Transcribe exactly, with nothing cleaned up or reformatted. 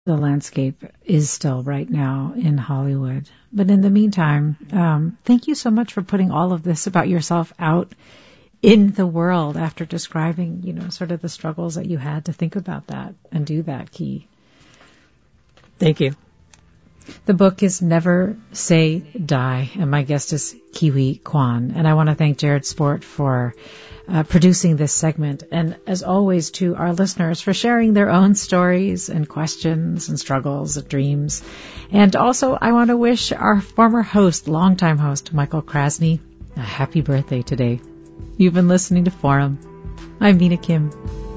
the landscape is still right now in Hollywood. But in the meantime, um, thank you so much for putting all of this about yourself out in the world after describing, you know, sort of the struggles that you had to think about that and do that, Ki. Thank you. The book is Never Say Die, and my guest is Kiwi Kwan. And I want to thank Jared Sport for uh, producing this segment. And as always, to our listeners for sharing their own stories and questions and struggles and dreams. And also, I want to wish our former host, longtime host, Michael Krasny, a happy birthday today. You've been listening to Forum. I'm Mina Kim.